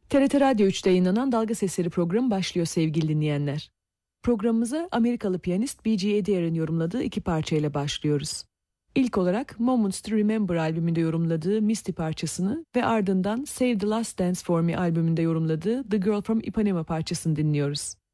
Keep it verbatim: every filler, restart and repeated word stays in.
T R T Radyo üç'te yayınlanan Dalga Sesleri programı başlıyor sevgili dinleyenler. Programımıza Amerikalı piyanist B G Edier'in yorumladığı iki parçayla başlıyoruz. İlk olarak Moments to Remember albümünde yorumladığı Misty parçasını ve ardından Save the Last Dance for Me albümünde yorumladığı The Girl from Ipanema parçasını dinliyoruz.